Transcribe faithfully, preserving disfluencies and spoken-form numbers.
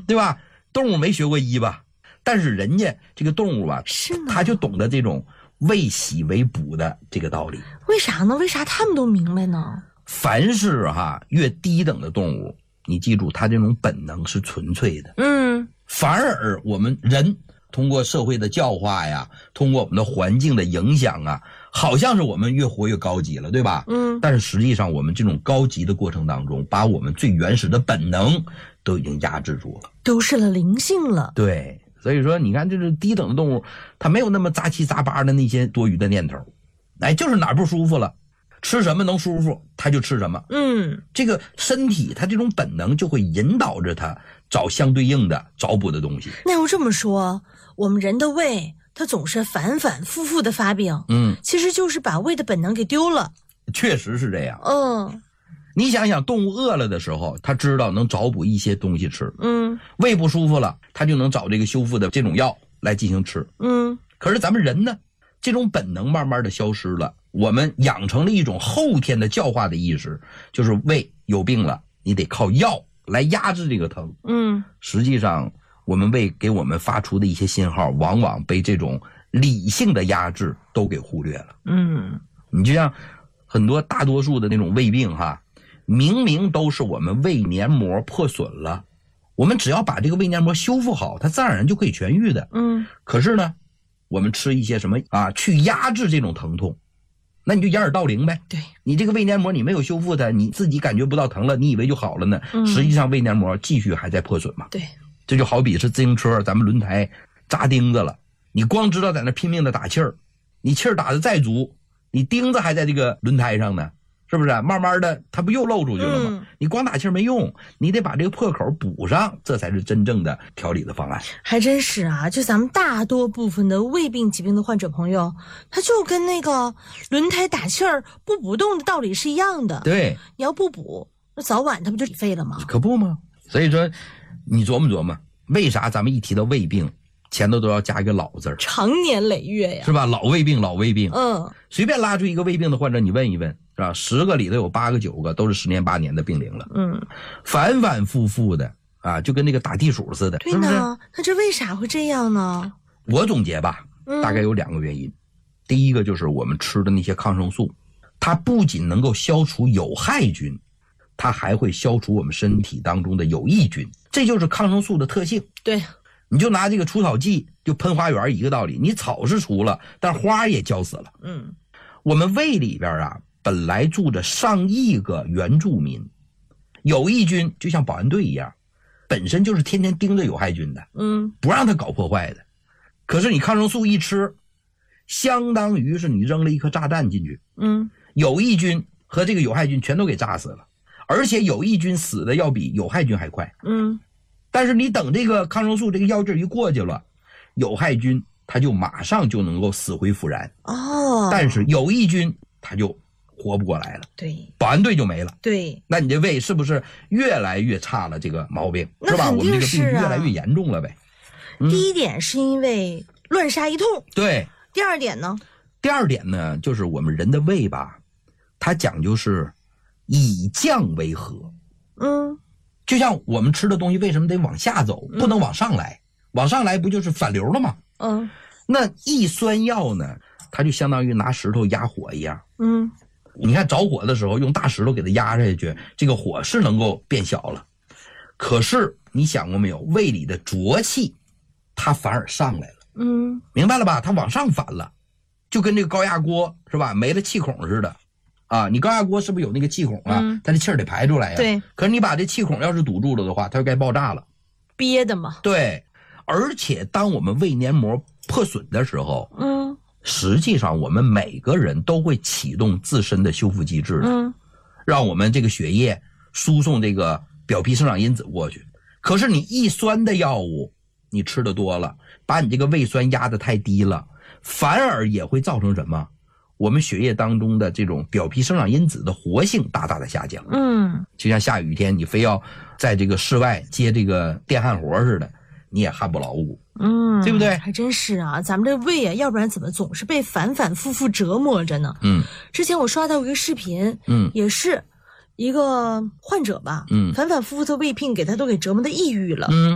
对吧？动物没学过医吧，但是人家这个动物啊，他就懂得这种为喜为补的这个道理。 为啥呢？为啥他们都明白呢？ 凡是哈越低等的动物，你记住，它这种本能是纯粹的。 嗯， 反而我们人通过社会的教化呀，通过我们的环境的影响啊，好像是我们越活越高级了，对吧？ 嗯， 但是实际上我们这种高级的过程当中，把我们最原始的本能都已经压制住了， 丢失了灵性了。 对，所以说你看这是低等的动物，它没有那么杂七杂八的那些多余的念头，哎，就是哪儿不舒服了，吃什么能舒服它就吃什么。 嗯， 这个身体它这种本能就会引导着它找相对应的找补的东西。 那要这么说，我们人的胃它总是反反复复的发病， 嗯， 其实就是把胃的本能给丢了。 确实是这样。 嗯， 你想想，动物饿了的时候，它知道能找补一些东西吃。 嗯， 胃不舒服了，它就能找这个修复的这种药来进行吃。 嗯， 可是咱们人呢，这种本能慢慢的消失了，我们养成了一种后天的教化的意识，就是胃有病了，你得靠药来压制这个疼。 嗯， 实际上我们胃给我们发出的一些信号，往往被这种理性的压制都给忽略了。 嗯， 你就像很多大多数的那种胃病哈，明明都是我们胃黏膜破损了，我们只要把这个胃黏膜修复好，它自然而然就可以痊愈的。 嗯， 可是呢，我们吃一些什么啊，去压制这种疼痛，那你就掩耳盗铃呗。 对， 你这个胃黏膜你没有修复它，你自己感觉不到疼了，你以为就好了呢？ 嗯、 实际上胃黏膜继续还在破损嘛。 对， 这就好比是自行车咱们轮胎扎钉子了，你光知道在那拼命的打气儿，你气儿打得再足，你钉子还在这个轮胎上呢，是不是？慢慢的它不又漏出去了吗？嗯、你光打气儿没用，你得把这个破口补上，这才是真正的调理的方案。 还真是啊，就咱们大多部分的胃病疾病的患者朋友，他就跟那个轮胎打气儿不补动的道理是一样的。 对， 你要不补，那早晚它不就废了吗？ 可不吗？所以说你琢磨琢磨，为啥咱们一提到胃病前头都要加一个老字儿？ 长年累月呀， 是吧？老胃病，老胃病。 嗯， 随便拉出一个胃病的患者，你问一问，是吧？十个里头有八个九个都是十年八年的病龄了。 嗯， 反反复复的啊，就跟那个打地鼠似的。 对呢，那这为啥会这样呢？ 我总结吧，大概有两个原因。嗯、第一个就是我们吃的那些抗生素，它不仅能够消除有害菌，它还会消除我们身体当中的有益菌，这就是抗生素的特性。 对， 你就拿这个除草剂就喷花园一个道理，你草是除了，但花也浇死了。 嗯， 我们胃里边啊，本来住着上亿个原住民，有益菌就像保安队一样，本身就是天天盯着有害菌的， 嗯， 不让它搞破坏的。可是你抗生素一吃，相当于是你扔了一颗炸弹进去， 嗯， 有益菌和这个有害菌全都给炸死了，而且有益菌死的要比有害菌还快。 嗯， 但是你等这个抗生素这个药劲一过去了，有害菌它就马上就能够死灰复燃。 哦， 但是有益菌它就活不过来了。 对， 保安队就没了。 对， 那你这胃是不是越来越差了？这个毛病是吧？我们这个病啊、 越来越严重了呗。 嗯、第一点是因为乱杀一通。 对。 第二点呢？ 第二点呢，就是我们人的胃吧，它讲究是以降为和。 嗯， 就像我们吃的东西为什么得往下走，不能往上来？嗯、往上来不就是反流了吗？ 嗯， 那抑酸药呢，它就相当于拿石头压火一样。 嗯， 你看着火的时候用大石头给它压下去，这个火是能够变小了。可是你想过没有，胃里的浊气它反而上来了。 嗯， 明白了吧？它往上反了，就跟这个高压锅是吧，没了气孔似的啊。你高压锅是不是有那个气孔啊？嗯、它的气儿得排出来呀。 对。 可是你把这气孔要是堵住了的话，它就该爆炸了。 憋的嘛。 对。而且当我们胃黏膜破损的时候， 嗯， 实际上我们每个人都会启动自身的修复机制的， 嗯， 让我们这个血液输送这个表皮生长因子过去。可是你抑酸的药物你吃的多了，把你这个胃酸压得太低了，反而也会造成什么？我们血液当中的这种表皮生长因子的活性大大的下降。 嗯， 就像下雨天你非要在这个室外接这个电焊活似的，你也焊不牢固。 嗯， 对不对？ 还真是啊，咱们这胃啊，要不然怎么总是被反反复复折磨着呢？ 嗯， 之前我刷到一个视频， 嗯， 也是一个患者吧， 嗯， 反反复复的胃病给他都给折磨的抑郁了。 嗯。